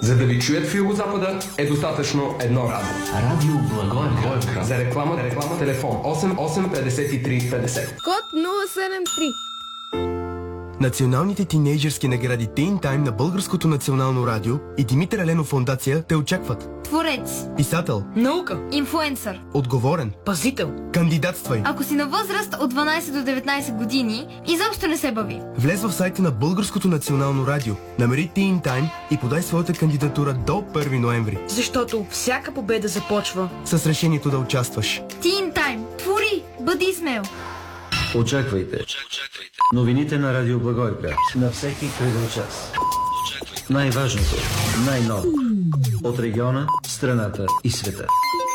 За да ви чуят в Югозапада е достатъчно едно радио. Радио Благоевград. За реклама, телефон 88 53 50. Код 073. Националните тинейджърски награди Teen Time на Българското национално радио и Димитър Еленов фондация те очакват. Творец, Писател, Наука, инфлуенсър, отговорен, пазител. кандидатствай. Ако си на възраст от 12 до 19 години, изобщо не се бави. Влез в сайта на Българското национално радио, намери Teen Time и подай своята кандидатура до 1 ноември. Защото всяка победа започва с решението да участваш. Teen Time. Твори, бъди смел. Очаквайте новините на Радио Благоевград на всеки кръгъл час. Най-важното, най-ново от региона, страната и света.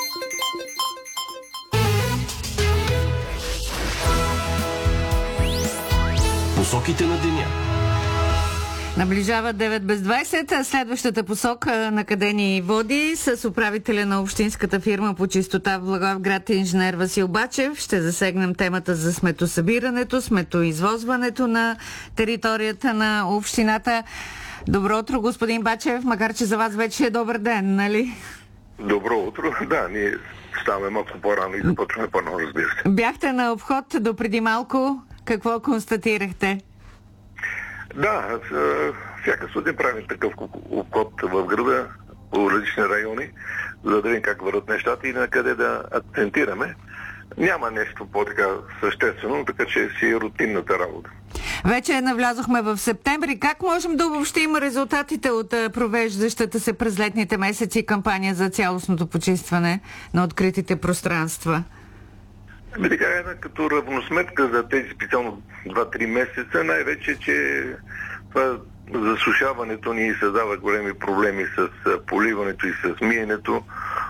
Посоките на деня. Наближава 9 без 20. Следващата посока на къде ни води с управителя на общинската фирма по чистота в Благоевград, инженер Васил Бачев. Ще засегнем темата за сметосъбирането, сметоизвозването на територията на общината. Добро утро, господин Бачев, макар че за вас вече е добър ден, нали? Добро утро. Да, ние ставаме малко по-рано и започваме по-рано, разбира се. Бяхте на обход до преди малко. Какво констатирахте? Да, всяка сутрин правим такъв обход в града по различни райони, за да видим как върват нещата и на къде да акцентираме. Няма нещо по-така съществено, така че си е рутинната работа. Вече навлязохме в септември. Как можем да обобщим резултатите от провеждащата се през летните месеци кампания за цялостното почистване на откритите пространства? Така е една като равносметка за тези специално 2-3 месеца, най-вече, че това засушаването ни създава големи проблеми с поливането и с миенето,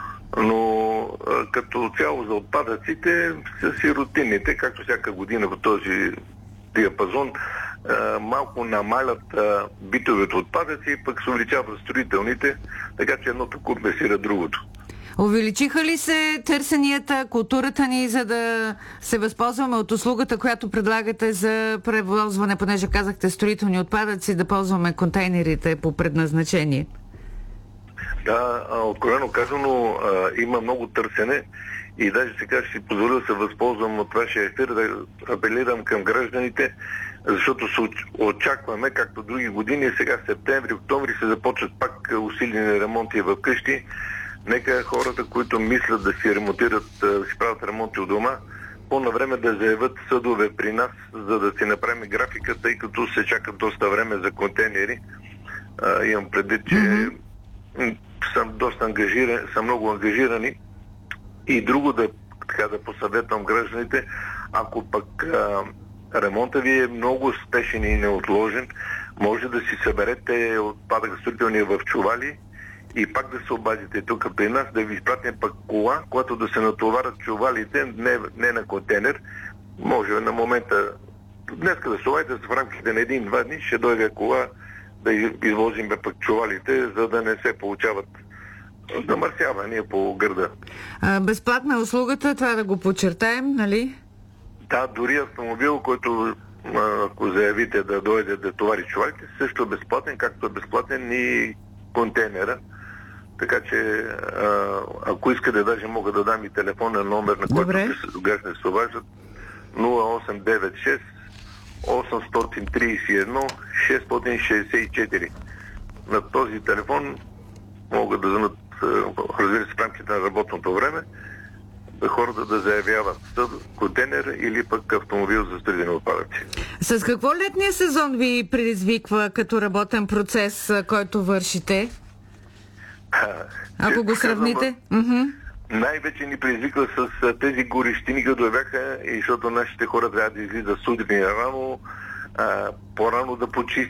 но като цяло за отпадъците са си рутинните, както всяка година в този диапазон малко намалят битовите отпадъци и пък се увеличават строителните, така че едното компенсира другото. Увеличиха ли се търсенията, културата ни, за да се възползваме от услугата, която предлагате за превозване, понеже казахте строителни отпадъци, да ползваме контейнерите по предназначение? Да, откровено казано, има много търсене и даже сега ще си позволя да се възползвам от вашия ефир, да апелирам към гражданите, защото се очакваме, както други години, сега в септември, октомври се започват пак усилени ремонти в къщи. Нека хората, които мислят да си ремонтират, да си правят ремонти у дома, по-навреме да заявят съдове при нас, за да си направим графика, тъй като се чака доста време за контейнери. Имам предвид, че са много ангажирани. И друго да посъветвам гражданите, ако пък ремонта ви е много спешен и неотложен, може да си съберете отпадък строителния в чували и пак да се обадите тук при нас, да ви изпратим пък кола, която да се натоварят чувалите, не на контейнер. Може на момента, днеска да се обадите, в рамките на 1-2 дни ще дойде кола да извозим пък чувалите, за да не се получават замърсявания по града. Безплатна е услугата, това да го подчертаем, нали? Да, дори автомобил, който ако заявите да дойде да товари чувалите, също е безплатен, както е безплатен и контейнера. Така че, ако искате, даже мога да дам и телефонен номер, на който граждани се обаждат, 0896 831 664. На този телефон могат да вземат, разбира се, в рамките на работното време, хората да заявяват контейнер или пък автомобил за строителни отпадъци. С какво летния сезон ви предизвиква като работен процес, който вършите? Ако го сравните? Най-вече ни предизвиква с тези горещини, като бяха, и защото нашите хора трябва да излизат сутрин рано, по-рано да почистят